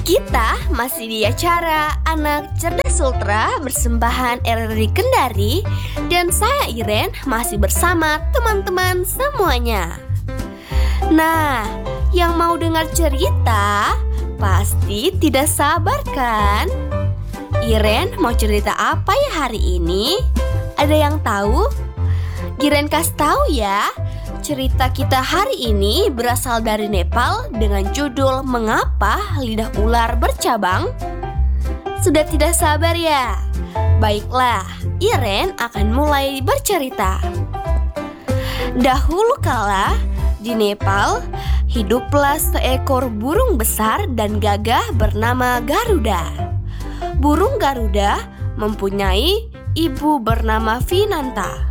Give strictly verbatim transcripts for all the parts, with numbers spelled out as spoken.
Kita masih di acara Anak Cerdas Ultra Persembahan R R I Kendari. Dan saya Iren masih bersama teman-teman semuanya. Nah, yang mau dengar cerita pasti tidak sabar kan? Iren mau cerita apa ya hari ini? Ada yang tahu? Iren kasih tahu ya. Cerita kita hari ini berasal dari Nepal dengan judul Mengapa Lidah Ular Bercabang? Sudah tidak sabar ya? Baiklah, Iren akan mulai bercerita. Dahulu kala, di Nepal, hiduplah seekor burung besar dan gagah bernama Garuda. Burung Garuda mempunyai ibu bernama Vinanta.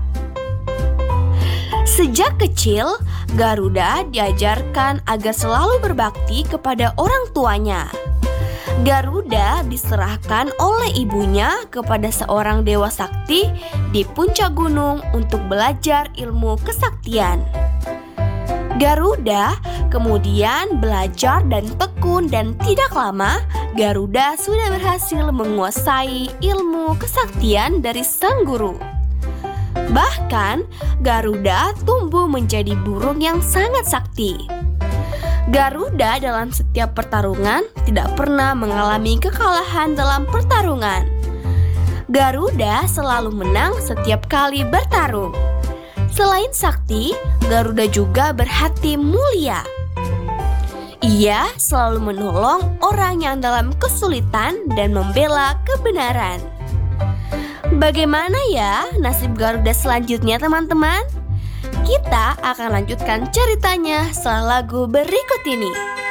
Sejak kecil, Garuda diajarkan agar selalu berbakti kepada orang tuanya. Garuda diserahkan oleh ibunya kepada seorang dewa sakti di puncak gunung untuk belajar ilmu kesaktian. Garuda kemudian belajar dan tekun, dan tidak lama Garuda sudah berhasil menguasai ilmu kesaktian dari sang guru. Bahkan, Garuda tumbuh menjadi burung yang sangat sakti. Garuda dalam setiap pertarungan tidak pernah mengalami kekalahan dalam pertarungan. Garuda selalu menang setiap kali bertarung. Selain sakti, Garuda juga berhati mulia. Ia selalu menolong orang yang dalam kesulitan dan membela kebenaran. Bagaimana ya nasib Garuda selanjutnya, teman-teman? Kita akan lanjutkan ceritanya setelah lagu berikut ini.